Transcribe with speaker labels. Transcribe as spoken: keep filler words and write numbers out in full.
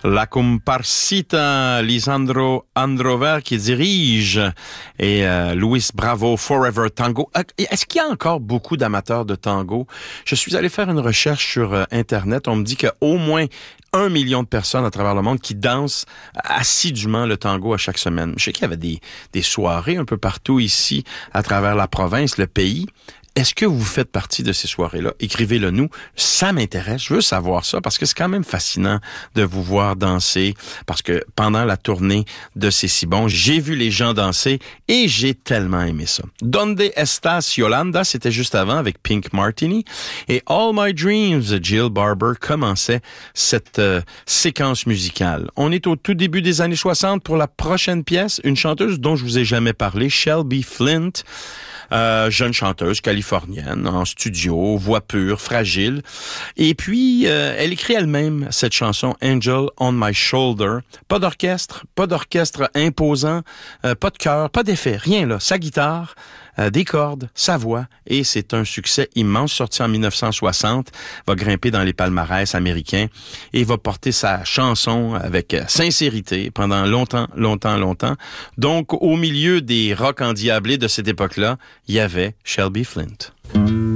Speaker 1: La comparsita Lisandro Androver qui dirige et euh, Luis Bravo Forever Tango. Est-ce qu'il y a encore beaucoup d'amateurs de tango? Je suis allé faire une recherche sur euh, Internet. On me dit qu'il y a au moins un million de personnes à travers le monde qui dansent assidûment le tango à chaque semaine. Je sais qu'il y avait des, des soirées un peu partout ici à travers la province, le pays. Est-ce que vous faites partie de ces soirées-là? Écrivez-le nous. Ça m'intéresse. Je veux savoir ça parce que c'est quand même fascinant de vous voir danser parce que pendant la tournée de C'est si bon, j'ai vu les gens danser et j'ai tellement aimé ça. Donde estas Yolanda, c'était juste avant avec Pink Martini et All My Dreams, Jill Barber commençait cette euh, séquence musicale. On est au tout début des années soixante pour la prochaine pièce, une chanteuse dont je vous ai jamais parlé, Shelby Flint. Euh, jeune chanteuse californienne, en studio, voix pure, fragile. Et puis, euh, elle écrit elle-même cette chanson « Angel on My Shoulder ». Pas d'orchestre, pas d'orchestre imposant, euh, pas de chœur, pas d'effet, rien là. Sa guitare, euh, des cordes, sa voix, et c'est un succès immense, sorti en dix-neuf cent soixante, va grimper dans les palmarès américains et va porter sa chanson avec sincérité pendant longtemps, longtemps, longtemps. Donc, au milieu des rock endiablés de cette époque-là, il y avait Shelby Flint.